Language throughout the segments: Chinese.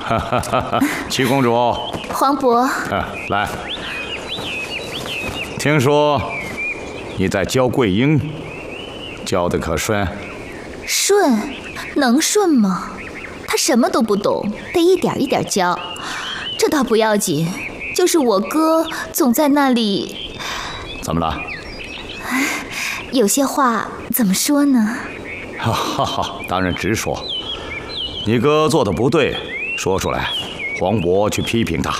哈哈哈！七公主， 皇伯， 来，听说你在教桂英，教的可顺？ 顺，能顺吗？他什么都不懂，得一点一点教。这倒不要紧，就是我哥总在那里。 怎么了？ 有些话怎么说呢？ 哈哈，当然直说。你哥做的不对，说出来，皇伯去批评他。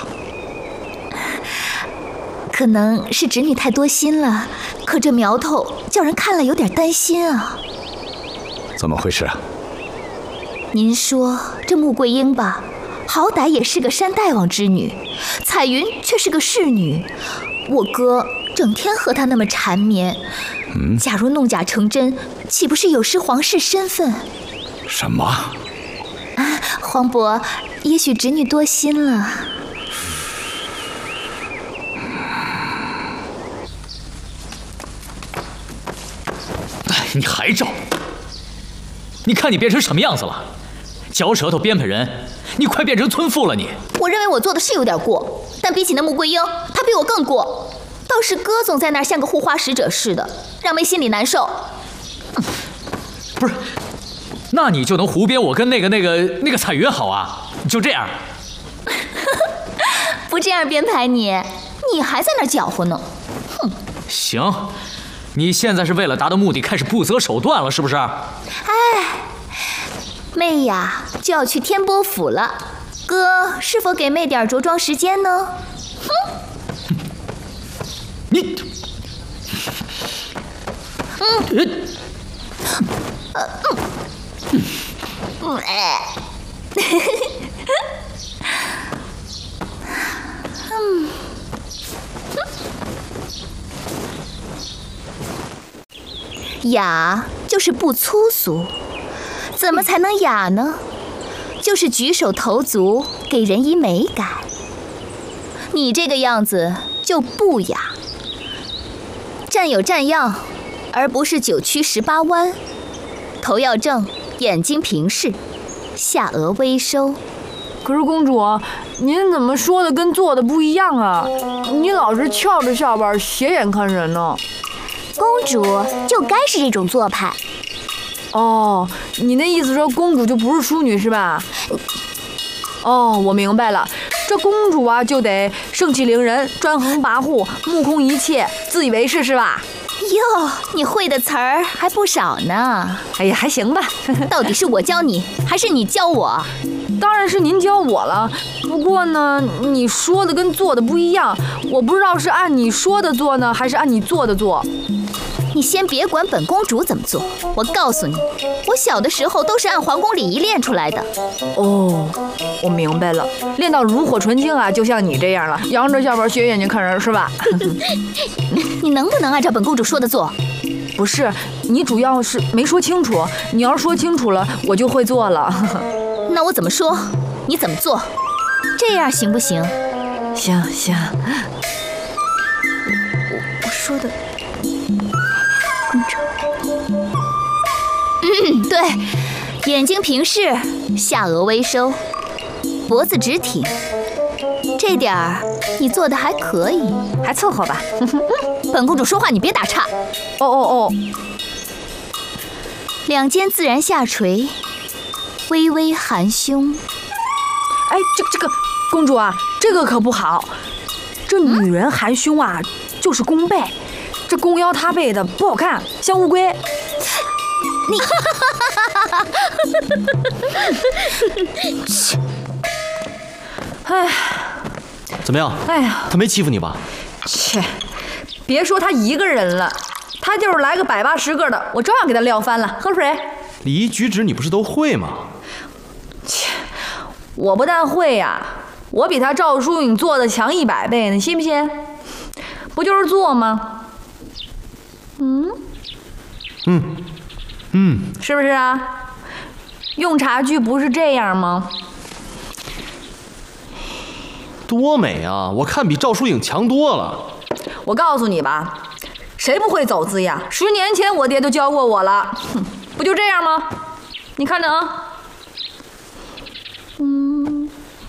可能是侄女太多心了，可这苗头叫人看了有点担心啊。 怎么回事啊？ 您说这穆桂英吧，好歹也是个山大王之女，彩云却是个侍女，我哥整天和她那么缠绵，假如弄假成真，岂不是有失皇室身份？ 什么？ 皇伯，也许侄女多心了。 你还照？你看你变成什么样子了？嚼舌头编排人，你快变成村妇了你！ 我认为我做的是有点过，但比起那穆桂英，她比我更过。倒是哥总在那儿像个护花使者似的，让妹心里难受。 不是，那你就能胡编我跟那个彩云好啊？就这样？ 不这样编排你还在那儿搅和呢。哼！ 行，你现在是为了达到目的开始不择手段了，是不是？ 妹呀，就要去天波府了，哥是否给妹点着装时间呢？哼！ 你， 雅就是不粗俗，怎么才能雅呢？就是举手投足给人以美感。你这个样子就不雅，站有站样，而不是9曲18弯。头要正，眼睛平视，下颚微收。 可是公主，您怎么说的跟做的不一样啊？你老是翘着下巴斜眼看人呢。 公主就该是这种做派。 哦，你那意思说公主就不是淑女是吧？哦，我明白了，这公主啊就得盛气凌人、专横跋扈、目空一切、自以为是是吧？ 哟，你会的词儿还不少呢。 哎呀，还行吧。 到底是我教你，还是你教我？ 当然是您教我了。不过呢，你说的跟做的不一样，我不知道是按你说的做呢，还是按你做的做。 你先别管本公主怎么做，我告诉你，我小的时候都是按皇宫礼仪练出来的。 哦，我明白了，练到炉火纯青啊，就像你这样了，扬着下巴斜眼睛看人是吧？ 你能不能按照本公主说的做？ 不是，你主要是没说清楚，你要是说清楚了，我就会做了。 那我怎么说，你怎么做，这样行不行？ 行行， 我说的。公主，对，眼睛平视，下颚微收，脖子直挺，这点儿你做的还可以， 还凑合吧。 本公主说话你别打岔。 哦， 两肩自然下垂，微微含胸。 哎，这个公主啊，这个可不好。这女人含胸啊，就是弓背。这弓腰塌背的不好看，像乌龟。 你， 哎， 怎么样？ 哎呀， 他没欺负你吧？ 切，别说他一个人了，他就是来个百八十个的，我照样给他撂翻了。喝水。 礼仪举止你不是都会吗？ 切，我不但会呀，我比他赵淑颖做的强100倍，你信不信？不就是做吗？是不是啊？用茶具不是这样吗？ 多美啊！我看比赵淑颖强多了。 我告诉你吧，谁不会走姿呀？10年前我爹都教过我了。不就这样吗？你看着啊。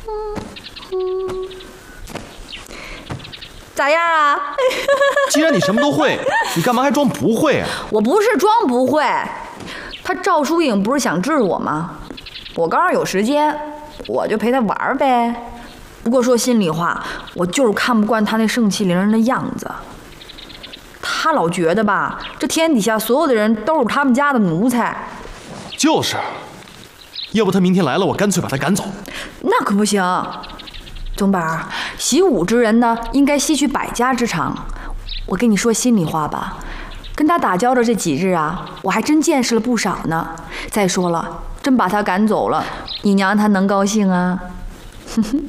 咋样啊？ 既然你什么都会，你干嘛还装不会啊？ 我不是装不会，他赵疏影不是想治我吗？我刚好有时间，我就陪他玩呗。不过说心里话，我就是看不惯他那盛气凌人的样子。他老觉得吧，这天底下所有的人都是他们家的奴才。 就是，要不他明天来了，我干脆把他赶走。 那可不行，宗本儿，习武之人呢，应该吸取百家之长。我跟你说心里话吧，跟他打交道这几日啊，我还真见识了不少呢。再说了，真把他赶走了，你娘她能高兴啊？哼哼。